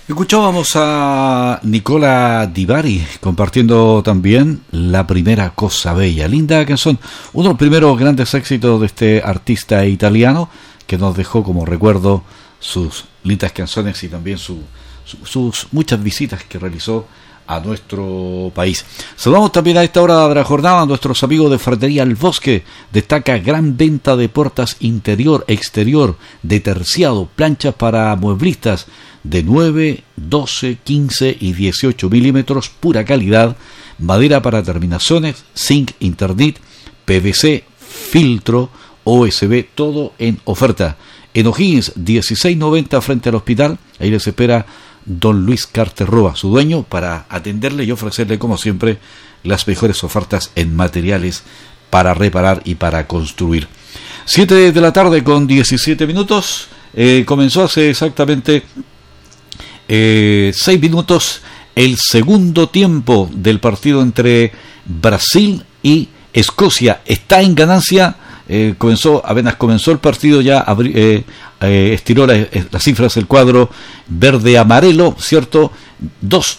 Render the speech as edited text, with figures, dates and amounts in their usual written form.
Escuchábamos a Nicola Di Bari compartiendo también La primera cosa bella. Linda canción, uno de los primeros grandes éxitos de este artista italiano que nos dejó como recuerdo sus lindas canciones y también sus muchas visitas que realizó a nuestro país. Saludamos también a esta hora de la jornada a nuestros amigos de Ferretería El Bosque. Destaca gran venta de puertas interior, exterior, de terciado, planchas para mueblistas de 9, 12, 15 y 18 milímetros, pura calidad, madera para terminaciones, zinc, internet, PVC, filtro, OSB, todo en oferta. En O'Higgins, 1690 frente al hospital, ahí les espera don Luis Carterroa, su dueño, para atenderle y ofrecerle, como siempre, las mejores ofertas en materiales para reparar y para construir. 7 de la tarde con 17 minutos, comenzó hace exactamente 6 minutos el segundo tiempo del partido entre Brasil y Escocia. Está en ganancia. Apenas comenzó el partido, ya estiró las cifras el cuadro verde-amarelo, ¿cierto? 2